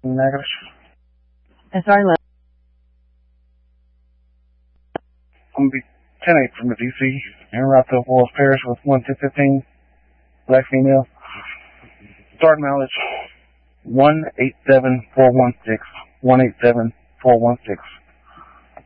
Negative. Sorry, I'm going to be 10-8 from the DC. Interrupt the World's Parish with 1215. Black female. Start mileage 187416. 187416.